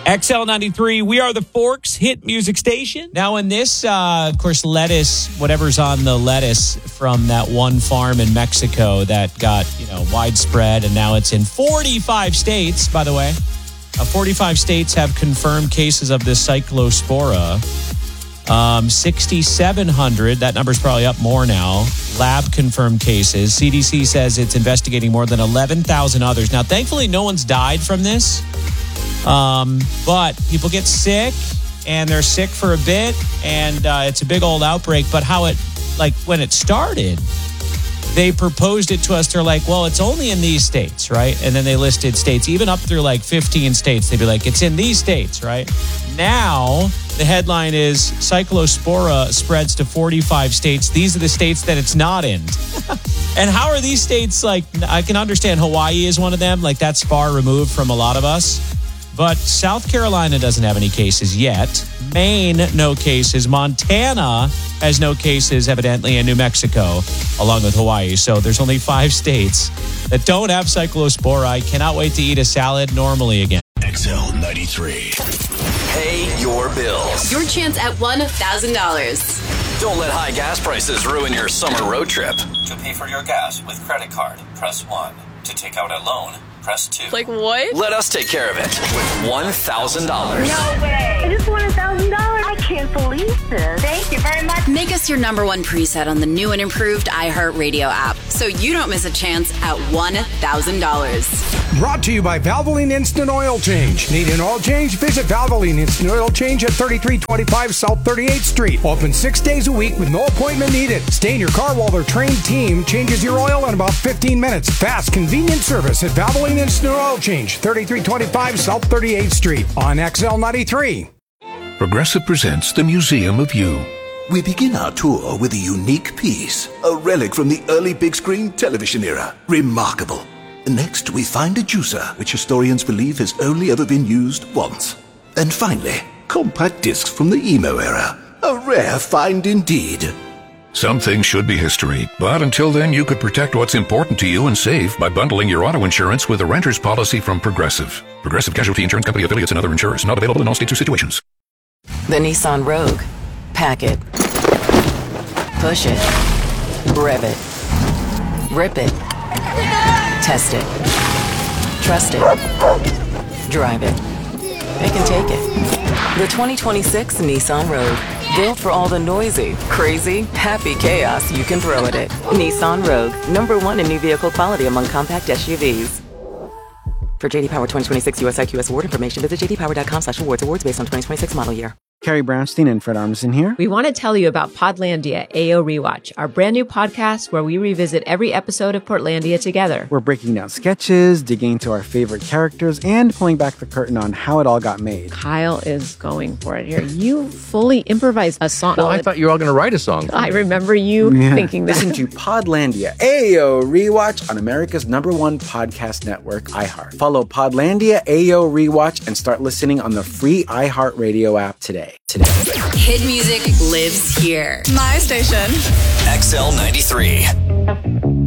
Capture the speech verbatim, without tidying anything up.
X L ninety-three, we are the Forks hit music station. Now, in this, uh, of course, lettuce, whatever's on the lettuce from that one farm in Mexico that got, you know, widespread, and now it's in forty-five states, by the way. Uh, forty-five states have confirmed cases of this cyclospora. Um, sixty-seven hundred, that number's probably up more now, lab-confirmed cases. C D C says it's investigating more than eleven thousand others. Now, thankfully, no one's died from this. Um, but people get sick, and they're sick for a bit, and uh, it's a big old outbreak. But how it, like, when it started, they proposed it to us. They're like, well, it's only in these states, right? And then they listed states, even up through like fifteen states. They'd be like, it's in these states, right? Now, the headline is Cyclospora spreads to forty-five states. These are the states that it's not in. And how are these states, like, I can understand Hawaii is one of them. Like, that's far removed from a lot of us. But South Carolina doesn't have any cases yet. Maine, no cases. Montana has no cases, evidently, in New Mexico, along with Hawaii. So there's only five states that don't have cyclospora. I cannot wait to eat a salad normally again. X L ninety-three. Pay your bills. Your chance at one thousand dollars. Don't let high gas prices ruin your summer road trip. To pay for your gas with credit card, press one. To take out a loan, press two. Like what? Let us take care of it with one thousand dollars. No way. I just won one thousand dollars. I can't believe this. Thank you very much. Make us your number one preset on the new and improved iHeartRadio app so you don't miss a chance at one thousand dollars. Brought to you by Valvoline Instant Oil Change. Need an oil change? Visit Valvoline Instant Oil Change at thirty-three twenty-five South thirty-eighth Street. Open six days a week with no appointment needed. Stay in your car while their trained team changes your oil in about fifteen minutes. Fast, convenient service at Valvoline Instant Oil Change, thirty-three twenty-five South thirty-eighth Street on X L ninety-three. Progressive presents the Museum of You. We begin our tour with a unique piece, a relic from the early big screen television era. Remarkable. Next, we find a juicer, which historians believe has only ever been used once. And finally, compact discs from the emo era. A rare find indeed. Some things should be history, but until then you could protect what's important to you and save by bundling your auto insurance with a renter's policy from Progressive. Progressive Casualty Insurance Company affiliates and other insurers. Not available in all states or situations. The Nissan Rogue. Pack it. Push it. Rev it. Rip it. Test it. Trust it. Drive it. It can take it. The twenty twenty-six Nissan Rogue. Built for all the noisy, crazy, happy chaos you can throw at it. Nissan Rogue. Number one in new vehicle quality among compact S U Vs. For J D Power twenty twenty-six U S I Q S award information, visit j d power dot com slash awards. Awards based on twenty twenty-six model year. Carrie Brownstein and Fred Armisen here. We want to tell you about Podlandia A O Rewatch, our brand new podcast where we revisit every episode of Portlandia together. We're breaking down sketches, digging into our favorite characters, and pulling back the curtain on how it all got made. Kyle is going for it here. You fully improvised a song. Well, I thought you were all going to write a song. I remember you yeah. thinking that. Listen to Podlandia A O Rewatch on America's number one podcast network, iHeart. Follow Podlandia A O Rewatch and start listening on the free iHeartRadio app today. Today. Hit music lives here. My station. X L ninety-three.